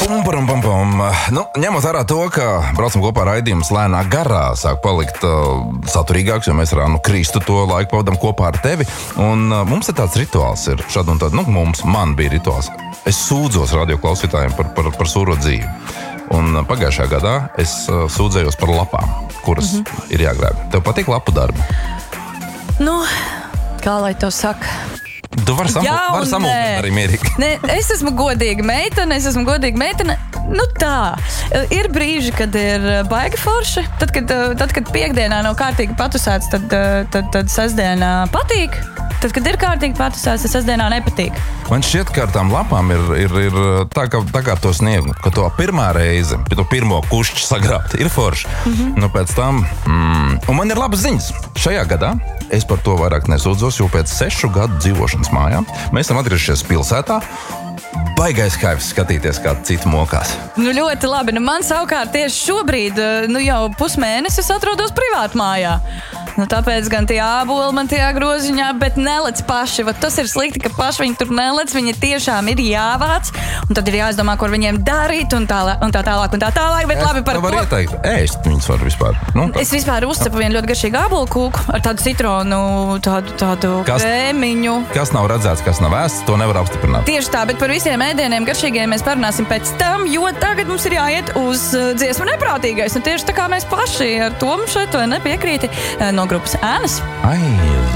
Nu, ņemot vērā to, ka braucam kopā raidījums lēnā garā, sāk palikt saturīgāks, jo mēs Kristu to laiku pavadam kopā ar tevi. Un mums ir tāds rituāls, ir šādi un tādi, man bija rituāls. Es sūdzos radioklausītājiem par sūro dzīvi. Un pagājušajā gadā es sūdzējos par lapām, kuras ir jāgrāb. Tev patīk lapu darbi? Nu, kā lai to saka? Tu vari samultināt arī mierīgi. Ne, es esmu godīga meitene. Nu tā, ir brīži, kad ir baigi forši. Tad, kad piekdienā nav kārtīgi patusēts, tad sestdienā patīk. Tad, kad ir kārtīgi patusēts, tad sestdienā nepatīk. Man šķiet, ka ar tām lapām ir tā kā to sniegu, ka to pirmā reize, to pirmo kušķi sagrābt, ir forši. Nu, pēc tam, un man ir labas ziņas. Šajā gadā es par to vairāk nesūdzos, jo pēc 6 gadu dzīvošanas mājā mēs esam atgriežies pilsētā. Baigais kaifs skatīties, kā citi mokās. Nu, ļoti labi. Man savukārt tieši šobrīd, jau pusmēnesis atrodos privātmājā. Tāpēc gan tie āboli man tajā groziņā, bet nelec paši. Tas ir slikti, ka paši viņi tur nelec. Viņi tiešām ir jāvāc. Un tad ir jāizdomā, ko ar viņiem darīt un tā tālāk. Bet labi par to. Var ieteikt, ēst viņus var vispār. Es vispār uzcepu vienu ļoti garšīgu ābolu kūku ar tādu citronu, tādu krēmiņu. Kas nav redzēts, kas nav ēsts, to nevar apstiprināt. Tieši tā, bet par visiem ēdieniem garšīgiem mēs parunāsim pēc tam, jo tagad mums ir jāiet uz dziesmu neprātīgais. Un tieši tā kā mēs paši ar Tomu šeit nepiekrīti no grupas Ēnas.